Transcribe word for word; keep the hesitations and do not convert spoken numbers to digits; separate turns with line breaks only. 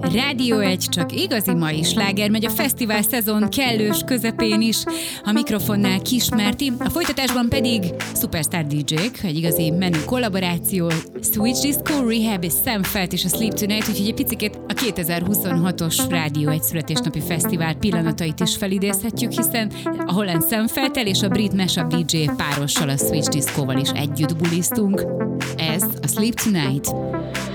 Rádió egy, csak igazi mai sláger, megy a fesztivál szezon kellős közepén is, a mikrofonnál Kismárti, a folytatásban pedig Superstar dé dzsék, egy igazi menü kollaboráció, Switch Disco, Rehab és Sam Feldt és a Sleep Tonight, úgyhogy egy picikét a kétezer-huszonhatos Rádió egy születésnapi fesztivál pillanatait is felidézhetjük, hiszen a holland Sam Feldt-tel és a brit mashup dé dzsé párossal, a Switch Discoval is együtt bulisztunk. Ez a Sleep Tonight.